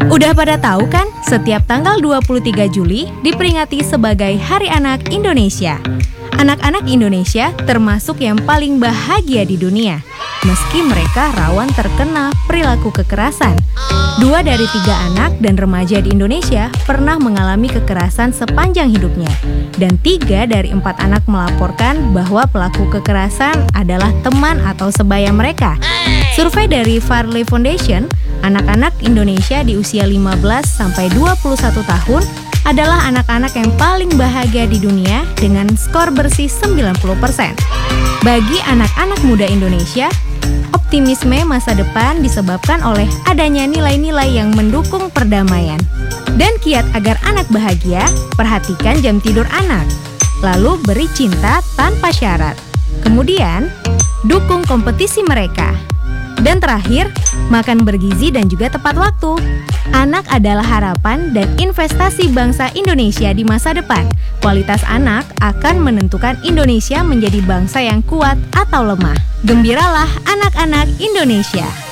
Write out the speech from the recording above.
Udah pada tahu kan, setiap tanggal 23 Juli diperingati sebagai Hari Anak Indonesia. Anak-anak Indonesia termasuk yang paling bahagia di dunia, meski mereka rawan terkena perilaku kekerasan. 2 dari 3 anak dan remaja di Indonesia pernah mengalami kekerasan sepanjang hidupnya. Dan 3 dari 4 anak melaporkan bahwa pelaku kekerasan adalah teman atau sebaya mereka. Survei dari Farley Foundation, anak-anak Indonesia di usia 15 sampai 21 tahun adalah anak-anak yang paling bahagia di dunia dengan skor bersih 90%. Bagi anak-anak muda Indonesia, optimisme masa depan disebabkan oleh adanya nilai-nilai yang mendukung perdamaian. Dan kiat agar anak bahagia, perhatikan jam tidur anak. Lalu beri cinta tanpa syarat. Kemudian, dukung kompetisi mereka. Dan terakhir, makan bergizi dan juga tepat waktu. Anak adalah harapan dan investasi bangsa Indonesia di masa depan. Kualitas anak akan menentukan Indonesia menjadi bangsa yang kuat atau lemah. Gembiralah anak-anak Indonesia.